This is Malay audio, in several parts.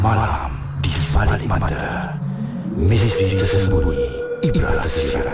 Malam di balik mata, misteri tersembunyi, ibrah tersirat.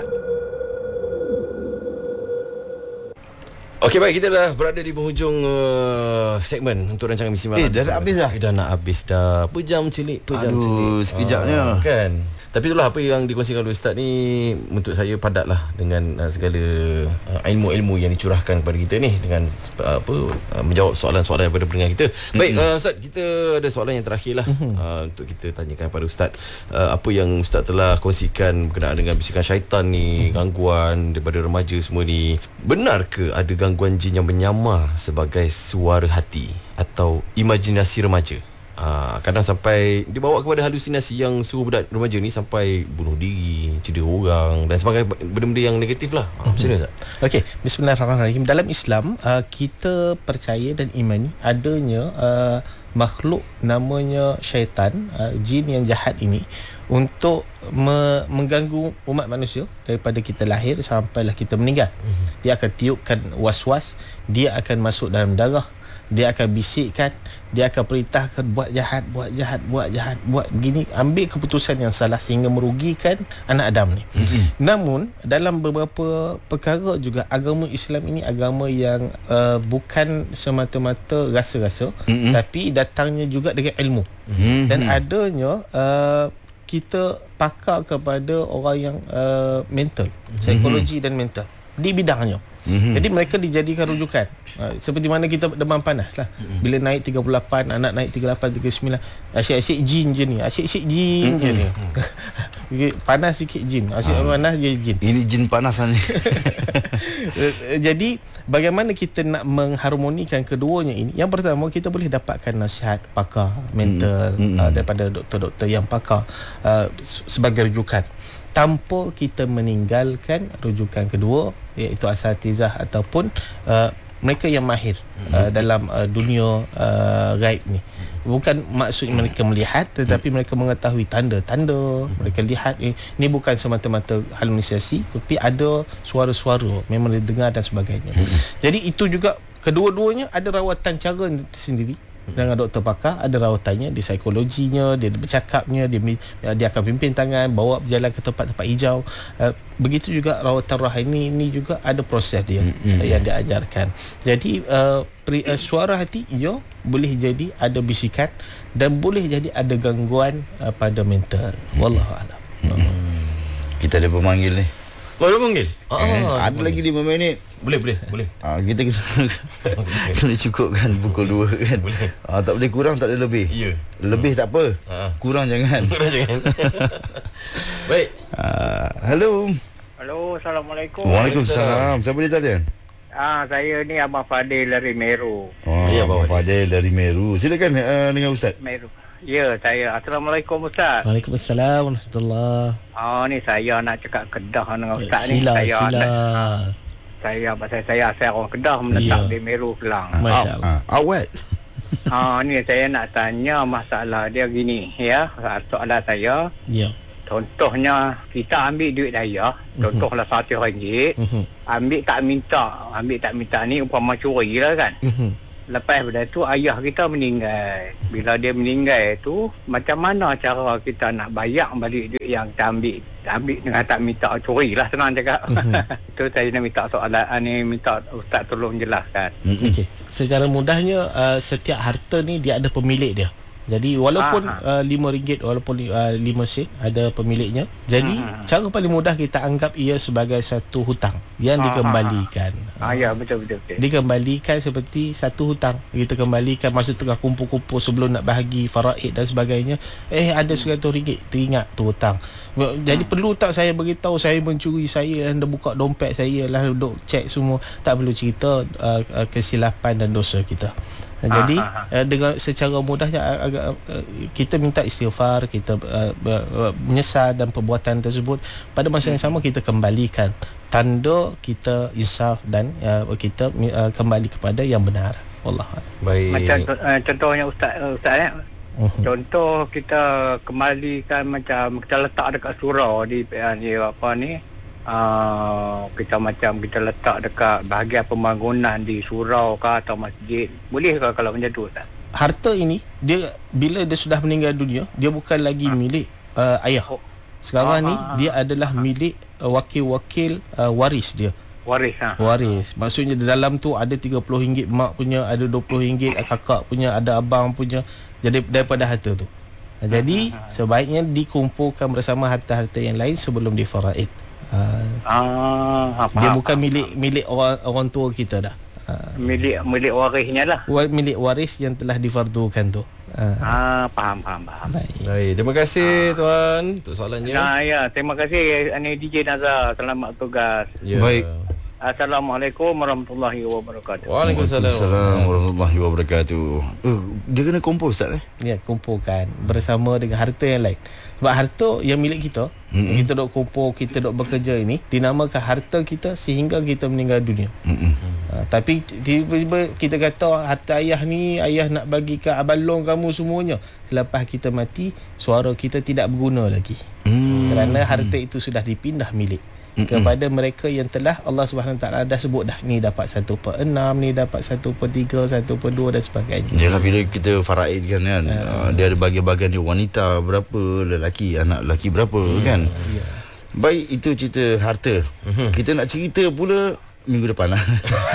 Okey, baik, kita dah berada di penghujung segmen untuk rancangan misi malam. Dah nak habis dah? Dah nak habis dah. Pejam cilik, sekejapnya. Kan. Tapi itulah apa yang dikongsikan oleh Ustaz ni, untuk saya padat lah dengan segala ilmu-ilmu yang dicurahkan kepada kita ni, dengan menjawab soalan-soalan daripada pendengar kita. Baik, Ustaz, kita ada soalan yang terakhir lah untuk kita tanyakan kepada Ustaz. Apa yang Ustaz telah kongsikan berkenaan dengan bisikan syaitan ni, gangguan daripada remaja semua ni, benar ke ada gangguan jin yang menyamar sebagai suara hati atau imajinasi remaja? Kadang sampai dibawa kepada halusinasi yang suruh budak remaja ni sampai bunuh diri, cedera orang dan sebagainya, benda-benda yang negatif lah. Macam mana, Ustaz? Okey, bismillahirrahmanirrahim. Dalam Islam, kita percaya dan imani adanya makhluk namanya syaitan, jin yang jahat ini, untuk mengganggu umat manusia daripada kita lahir sampailah kita meninggal. Dia akan tiupkan was-was, dia akan masuk dalam darah, dia akan bisikkan, dia akan perintahkan buat jahat, buat begini, ambil keputusan yang salah sehingga merugikan anak Adam ni. Namun dalam beberapa perkara juga, agama Islam ini agama yang bukan semata-mata rasa-rasa, tapi datangnya juga dengan ilmu. Dan adanya kita pakar kepada orang yang mental, psikologi dan mental di bidangnya. Jadi mereka dijadikan rujukan. Seperti mana kita demam panas lah. Bila naik 38, anak naik 38, 39, asyik-asyik jin je ni, asyik-asyik jin je ni. Panas sikit jin, asyik panas je jin. Ini jin panas ni. Jadi bagaimana kita nak mengharmonikan keduanya ini? Yang pertama, kita boleh dapatkan nasihat pakar mental daripada doktor-doktor yang pakar sebagai rujukan, tanpa kita meninggalkan rujukan kedua, iaitu asatizah ataupun mereka yang mahir dalam dunia gaib ni. Bukan maksud mereka melihat, tetapi mereka mengetahui tanda-tanda. Mereka lihat ini bukan semata-mata halusinasi, tapi ada suara-suara memang didengar dan sebagainya. Jadi itu juga, kedua-duanya ada rawatan cara sendiri. Dengan doktor pakar ada rawatannya, di psikologinya, dia bercakapnya, dia akan pimpin tangan, bawa berjalan ke tempat-tempat hijau. Begitu juga rawatan rohani ini juga ada proses dia yang diajarkan. Jadi suara hati boleh jadi ada bisikan, dan boleh jadi ada gangguan pada mental. Wallahu a'lam. Kita ada pemanggil ni. Ada panggil? Ada lagi 5 minit. Boleh. Kita kena cukupkan pukul 2 kan. Boleh. Tak boleh kurang, tak boleh lebih. Ya. Lebih tak apa. Kurang jangan. Baik. Hello. Halo, Assalamualaikum. Waalaikumsalam. Siapa dia tadi? Saya ni Abang Fadil dari Meru. Ya, Abang Fadil dari Meru. Silakan dengan Ustaz. Meru. Ya, saya. Assalamualaikum, Ustaz. Waalaikumsalam warahmatullahi. Ni saya nak cakap Kedah dengan Ustaz ni. Sila. Saya orang Kedah menetap di Meru, Kelang. Masya Allah. Awet. Ni saya nak tanya masalah dia gini, ya. Soalan saya. Ya. Contohnya kita ambil duit daya, contohlah RM100, ambil tak minta ni umpama curi lah kan. Lepas pada tu ayah kita meninggal. Bila dia meninggal tu, macam mana cara kita nak bayar balik duit yang kita ambil dengan tak minta curi lah, senang cakap. Itu saya nak minta soalan ni, minta Ustaz tolong jelaskan. Okey. Secara mudahnya, setiap harta ni dia ada pemilik dia. Jadi walaupun RM5, walaupun 5 sen, ada pemiliknya. Jadi cara paling mudah kita anggap ia sebagai satu hutang yang dikembalikan. Ya, betul. Dikembalikan seperti satu hutang. Kita kembalikan masa tengah kumpul-kumpul sebelum nak bahagi faraid dan sebagainya. Ada RM100, teringat tu hutang. Jadi perlu tak saya beritahu saya mencuri, saya anda buka dompet saya lah, duduk cek semua? Tak perlu cerita kesilapan dan dosa kita. Jadi dengan secara mudahnya kita minta istighfar, kita menyesal dan perbuatan tersebut. Pada masa yang sama kita kembalikan, tanda kita insaf dan kita kembali kepada yang benar. Wallah. Baik. Macam contohnya Ustaz ya. Contoh kita kembalikan, macam kita letak dekat surau di apa ni, kita letak dekat bahagian pembangunan di surau ke atau masjid, boleh ke kalau macam tu, Ustaz? harta ini dia bila dia sudah meninggal dunia, dia bukan lagi milik ayah. Sekarang ni dia adalah milik wakil-wakil waris dia. Waris. Maksudnya di dalam tu ada RM30 mak punya, ada RM20 kakak punya, ada abang punya. Jadi daripada harta tu. Jadi sebaiknya dikumpulkan bersama harta-harta yang lain sebelum difaraid. Dia bukan milik orang tua kita dah. Milik warisnya lah. Milik waris yang telah difardukan tu. Faham. Baik, terima kasih tuan untuk soalannya. Ya, terima kasih DJ Nazar. Selamat tugas. Ya. Baik. Assalamualaikum warahmatullahi wabarakatuh. Waalaikumsalam warahmatullahi wabarakatuh. Dia kena kumpul Ustaz Ya, kumpulkan bersama dengan harta yang lain. Sebab harta yang milik kita, kita dok kumpul, kita dok bekerja ini dinamakan harta kita sehingga kita meninggal dunia. Tapi tiba-tiba kita kata harta ayah ni, ayah nak bagi ke abang long kamu semuanya. Selepas kita mati, suara kita tidak berguna lagi. Kerana harta itu sudah dipindah milik kepada mereka yang telah Allah SWT dah sebut dah, ni dapat 1/6, ni dapat 1/3, 1/2 dan sebagainya. Yalah, bila kita faraid kan, dia ada bahagian-bahagian dia, wanita berapa, lelaki, anak lelaki berapa kan. Baik, itu cerita harta. Kita nak cerita pula minggu depan lah.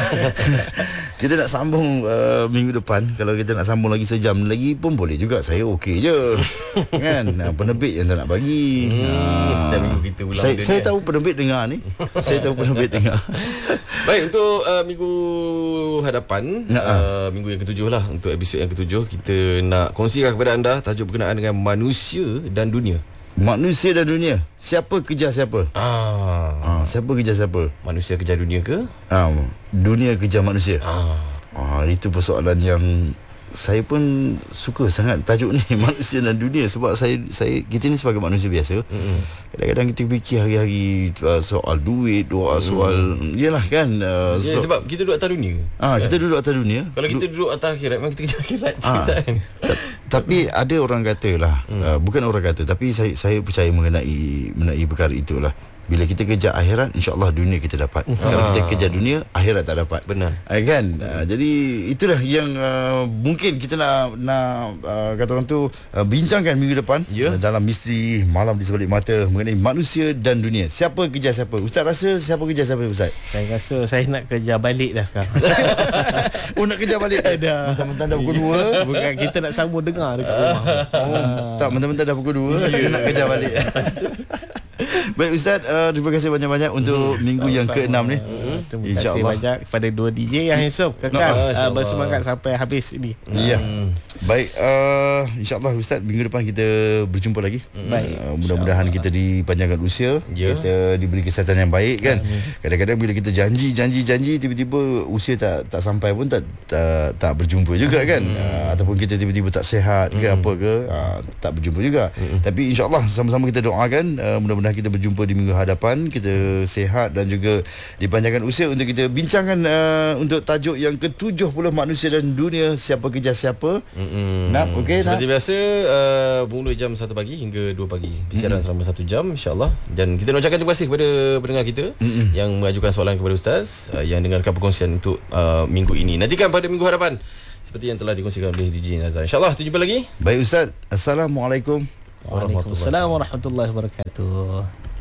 Kita nak sambung minggu depan. Kalau kita nak sambung lagi sejam lagi pun boleh juga. Saya okey je. Kan? Penerbit yang tak nak bagi. Setiap minggu kita ulang. Saya tahu penerbit dengar ni. Saya tahu penerbit dengar. Baik, untuk minggu hadapan, minggu yang ke-7 lah, untuk episod yang ke-7, kita nak kongsikan kepada anda tajuk berkenaan dengan manusia dan dunia. Manusia dan dunia. Siapa kejar siapa? Siapa kejar siapa? Manusia kejar dunia ke? Dunia kejar manusia. Itu persoalan yang saya pun suka sangat tajuk ni, manusia dan dunia. Sebab saya kita ni sebagai manusia biasa, kadang-kadang kita fikir hari-hari soal duit, soal yalah kan, sebab kita duduk atas dunia. Kita duduk atas dunia. Kalau kita duduk atas akhirat, memang kita kejar akhirat. Tapi ada orang kata lah, bukan orang kata, tapi saya percaya mengenai perkara itulah. Bila kita kejar akhirat, insya-Allah dunia kita dapat. Kalau kita kejar dunia, akhirat tak dapat. Benar. Kan? Jadi itulah yang mungkin kita nak kata orang tu bincangkan minggu depan dalam misteri Malam di Sebalik Mata mengenai manusia dan dunia. Siapa kejar siapa? Ustaz rasa siapa kejar siapa, Ustaz? Saya rasa saya nak kejar balik dah sekarang. Nak kejar balik dah. Mentang-mentang dah pukul 2. Bukan, kita nak sambung dengar dekat rumah. Tak, mentang-mentang dah pukul 2, kita nak kejar balik. Baik Ustaz, terima kasih banyak-banyak untuk minggu yang ke-6 ni. Terima kasih banyak kepada dua DJ yang handsome kekal bersemangat sampai habis ini. Ya. Baik, insya-Allah Ustaz, minggu depan kita berjumpa lagi. Baik. Mudah-mudahan kita dipanjangkan usia, kita diberi kesihatan yang baik kan. Kadang-kadang bila kita janji tiba-tiba usia tak sampai pun tak berjumpa juga kan. Ataupun kita tiba-tiba tak sihat ke apa ke, tak berjumpa juga. Tapi insya-Allah sama-sama kita doakan mudah-mudahan kita berjumpa di minggu hadapan, kita sihat dan juga dipanjangkan usia untuk kita bincangkan untuk tajuk yang ke-70, manusia dan dunia, siapa kejar siapa. Okey, seperti biasa, bermula jam 1 pagi hingga 2 pagi. Persiaran selama 1 jam insya-Allah. Dan kita nak ucapkan terima kasih kepada pendengar kita yang mengajukan soalan kepada Ustaz, yang dengarkan perkongsian untuk minggu ini. Nantikan pada minggu hadapan seperti yang telah dikongsikan oleh DJ Nazar. InsyaAllah kita jumpa lagi. Baik Ustaz, Assalamualaikum Waalaikumsalam warahmatullahi wabarakatuh.